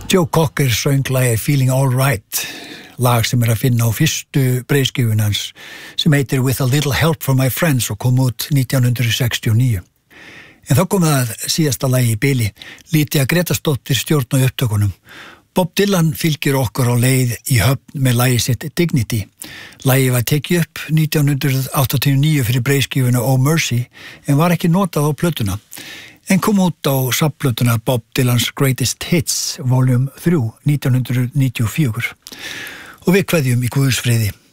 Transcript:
Joe Cocker söng lagið Feeling Alright, lag sem að finna á fyrstu breiðskífunni hans sem heitir With a Little Help from My Friends og kom út 1969. En þá kom það síðasta lagi í bili, Lydía Grétarsdóttir stjórn á upptökunum. Bob Dylan fylgir okkur á leið í Höfn með lagið sitt Dignity. Lagið var tekið upp 1989 fyrir breiðskífuna Oh Mercy en var ekki notað á plötuna. En kom út á safnplötuna Bob Dylan's Greatest Hits, Volume 3, 1994. Og við kveðjum í Guðs friði.